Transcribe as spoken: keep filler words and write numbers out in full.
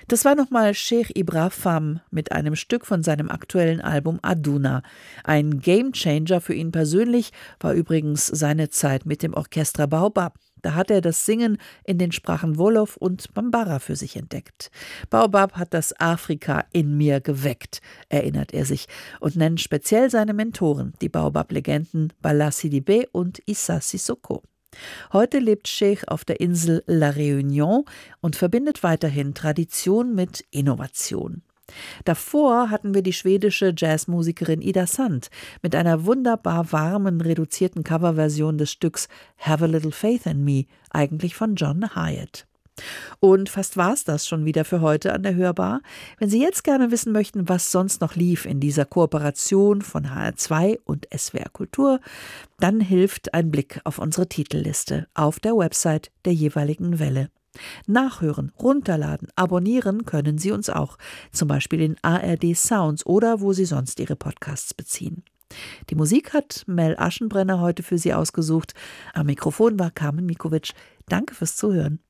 Das war nochmal Cheikh Ibra Fam mit einem Stück von seinem aktuellen Album Aduna. Ein Gamechanger für ihn persönlich war übrigens seine Zeit mit dem Orchestra Baobab. Da hat er das Singen in den Sprachen Wolof und Bambara für sich entdeckt. Baobab hat das Afrika in mir geweckt, erinnert er sich, und nennt speziell seine Mentoren, die Baobab-Legenden Bala Sidibé und Issa Sissoko. Heute lebt Cheikh auf der Insel La Réunion und verbindet weiterhin Tradition mit Innovation. Davor hatten wir die schwedische Jazzmusikerin Ida Sand mit einer wunderbar warmen, reduzierten Coverversion des Stücks Have a Little Faith in Me, eigentlich von John Hyatt. Und fast war's das schon wieder für heute an der Hörbar. Wenn Sie jetzt gerne wissen möchten, was sonst noch lief in dieser Kooperation von H R zwei und S W R Kultur, dann hilft ein Blick auf unsere Titelliste auf der Website der jeweiligen Welle. Nachhören, runterladen, abonnieren können Sie uns auch, zum Beispiel in A R D Sounds oder wo Sie sonst Ihre Podcasts beziehen. Die Musik hat Mel Aschenbrenner heute für Sie ausgesucht. Am Mikrofon war Carmen Mikovic. Danke fürs Zuhören.